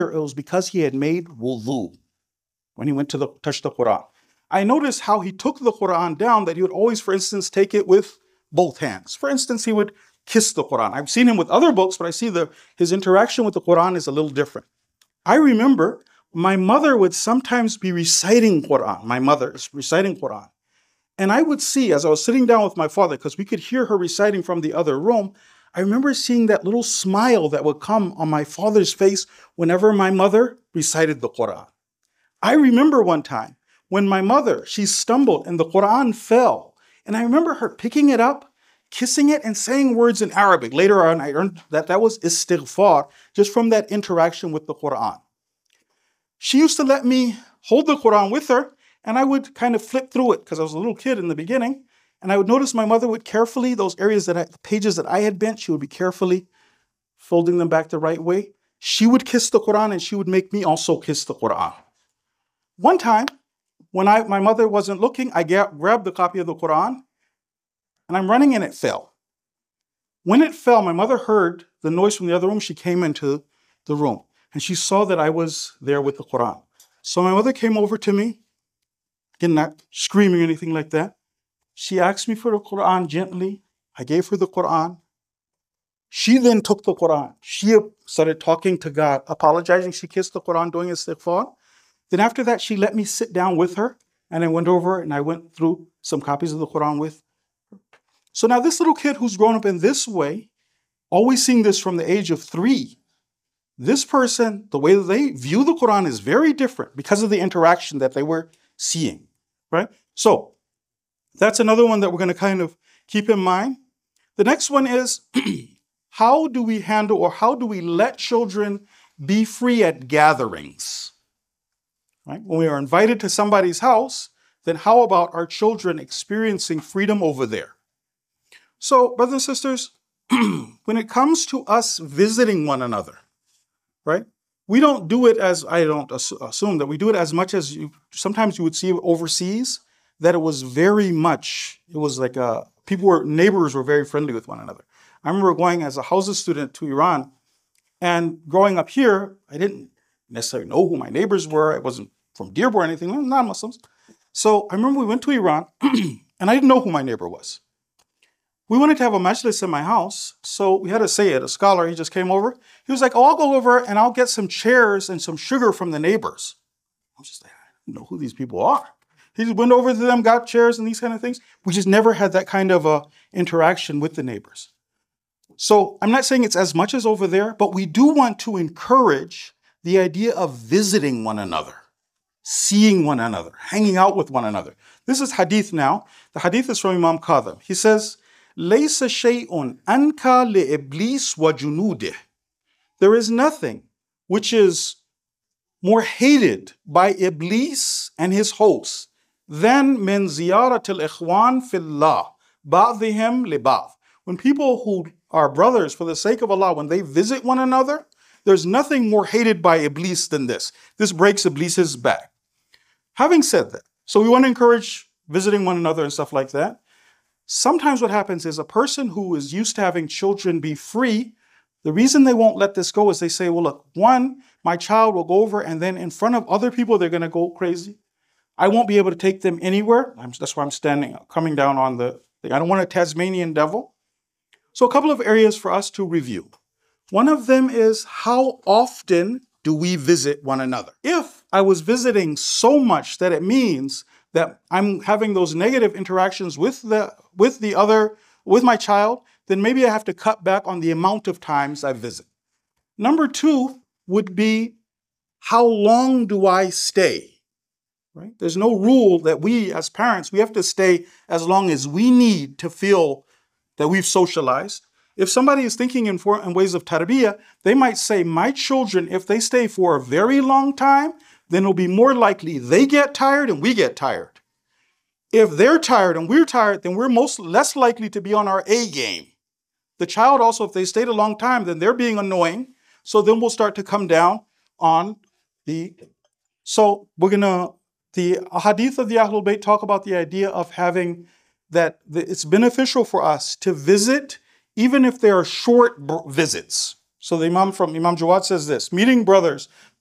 it was because he had made wudu when he went to touch the Quran. I noticed how he took the Quran down, that he would always, for instance, take it with both hands. For instance, he would kiss the Quran. I've seen him with other books, but I see his interaction with the Quran is a little different. I remember my mother would sometimes be reciting Quran. My mother is reciting Quran. And I would see, as I was sitting down with my father, because we could hear her reciting from the other room, I remember seeing that little smile that would come on my father's face whenever my mother recited the Quran. I remember one time when my mother, she stumbled and the Quran fell. And I remember her picking it up, kissing it, and saying words in Arabic. Later on, I learned that that was istighfar, just from that interaction with the Quran. She used to let me hold the Quran with her, and I would kind of flip through it because I was a little kid in the beginning. And I would notice my mother would carefully, those areas the pages that I had bent, she would be carefully folding them back the right way. She would kiss the Quran and she would make me also kiss the Quran. One time, when my mother wasn't looking, I grabbed the copy of the Quran and I'm running and it fell. When it fell, my mother heard the noise from the other room. She came into the room and she saw that I was there with the Quran. So my mother came over to me, again, not screaming or anything like that. She asked me for the Quran gently. I gave her the Quran. She then took the Quran. She started talking to God, apologizing. She kissed the Quran, doing istighfar. Then after that, she let me sit down with her. And I went over and I went through some copies of the Quran with her. So now this little kid who's grown up in this way, always seeing this from the age of 3, this person, the way that they view the Quran is very different because of the interaction that they were seeing, right? So that's another one that we're going to kind of keep in mind. The next one is, how do we handle or how do we let children be free at gatherings? Right? When we are invited to somebody's house, then how about our children experiencing freedom over there? So, brothers and sisters, when it comes to us visiting one another, right? We don't do it as, I don't assume that we do it as much as sometimes you would see overseas, that it was very much, it was like neighbors were very friendly with one another. I remember going as a Hausa student to Iran, and growing up here, I didn't necessarily know who my neighbors were. I wasn't from Dearborn or anything, not Muslims. So I remember we went to Iran, and I didn't know who my neighbor was. We wanted to have a majlis in my house, so we had a sayyid, a scholar. He just came over. He was like, oh, I'll go over and I'll get some chairs and some sugar from the neighbors. I was just like, I don't know who these people are. He just went over to them, got chairs and these kind of things. We just never had that kind of interaction with the neighbors. So I'm not saying it's as much as over there, but we do want to encourage the idea of visiting one another, seeing one another, hanging out with one another. This is hadith now. The hadith is from Imam Qadhim. He says, لَيْسَ شَيْءٌ أَنْكَى لِإِبْلِيسِ وَجُنُودِهِ. There is nothing which is more hated by Iblis and his hosts than مِنْ زِيَارَةِ الْإِخْوَانِ فِي اللَّهِ بَعْضِهِمْ لِبَعْضٍ. When people who are brothers for the sake of Allah, when they visit one another, there's nothing more hated by Iblis than this. This breaks Iblis's back. Having said that, so we want to encourage visiting one another and stuff like that. Sometimes what happens is a person who is used to having children be free, the reason they won't let this go is they say, well, look, one, my child will go over and then in front of other people, they're going to go crazy. I won't be able to take them anywhere. That's why I'm coming down on the thing. I don't want a Tasmanian devil. So a couple of areas for us to review. One of them is, how often do we visit one another? If I was visiting so much that it means that I'm having those negative interactions with my child, then maybe I have to cut back on the amount of times I visit. Number 2 would be, how long do I stay? Right? There's no rule that we as parents, we have to stay as long as we need to feel that we've socialized. If somebody is thinking in ways of tarbiyah, they might say, my children, if they stay for a very long time, then it'll be more likely they get tired and we get tired. If they're tired and we're tired, then we're less likely to be on our A game. The child also, if they stayed a long time, then they're being annoying. So then we'll start to come down on the... So the hadith of the Ahlul Bayt talk about the idea of having that it's beneficial for us to visit, even if they are short visits. So the Imam from Imam Jawad says this, meeting brothers